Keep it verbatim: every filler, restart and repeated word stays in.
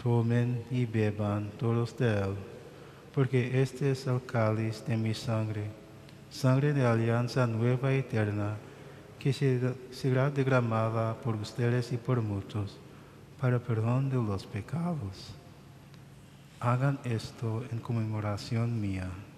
Tomen y beban todos de él, porque este es el cáliz de mi sangre, sangre de alianza nueva y eterna, que será derramada por ustedes y por muchos, para perdón de los pecados. Hagan esto en conmemoración mía.